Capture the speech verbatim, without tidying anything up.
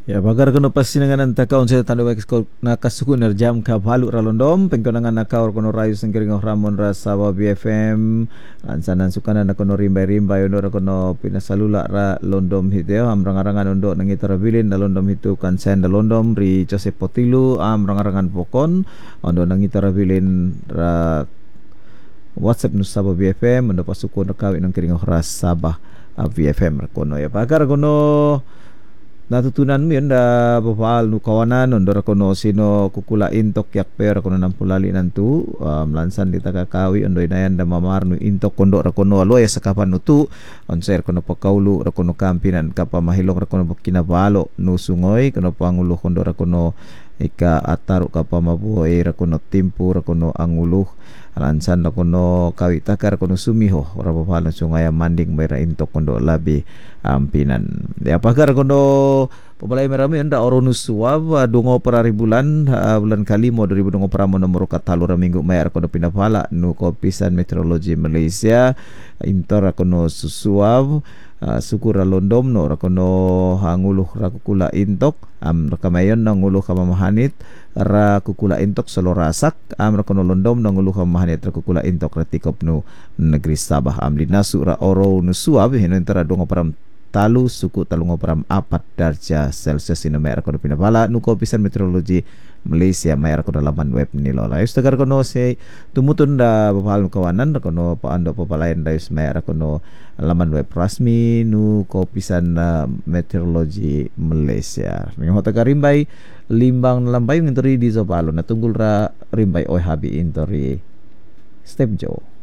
Ya bagar kono pasinangan takaon sa tanu wek nakasuku nerjam ka balu ralondom pengkonangan nakaor kono rayu sengkering ramon rasa B F M ansanan sukana na kono rimbai-rimbai ondo kono pinasalula ra londom hiteo amrangarangan ondo nangitarabilin na londom hitu kansen da londom ri Joseph Potilu amrangarangan pokon ondo nangitarabilin ra WhatsApp nu Sabah B F M ondo pasuko nakawin ng kiring ras Sabah B F M kono ya bagar kono natutunan mo yun da bapal no kawanan ondora kono sino kukulain tok yak per kono nampulali nantu um, lansan di takakawi ondoy nayan da mamar no intok kondo ra kono aloy sa kapan no tu onser kono pakaulu ra kono kampinan kapamahilok ra kono kinabalo no sungoy kono pangulo kondo ra kono ika ataru kapamabuhay ra kono timpu ra kono anguluh lansan ra kono kawi takar kono sumiho ra bapal no sungaya manding mayra intok kondo labi ampinan di apakah kono pembalai merami anda oronus suab dungo perari bulan uh, bulan kalimo dua ribu dungo peramo nomor katalura minggu mayar kono pinapala nu kopisan meteorologi Malaysia intor kono susuab uh, sukura londom no kono hanguluh rakukula intok am rakamayon nanguluh kamamahanit rakukula intok solorasak am kono londom nanguluh kamamahanit rakukula intok ratikop nu negeri Sabah am linasu ra oro nu suab hino intara dungo param talu suku talungo param apat darjah Celsius ino mayar kono pinapala nu kopisan meteorologi Malaysia mayar kono laman web ni lola yus tegar kono se tumutun da bapal kawanan kono paando papalayan da yus mayar kono laman web rasmi nu kopisan uh, meteorologi Malaysia ngaho tegar rimbai limbang lambai ngintori di Zopalo na tunggul ra rimbai oi habi intori step jo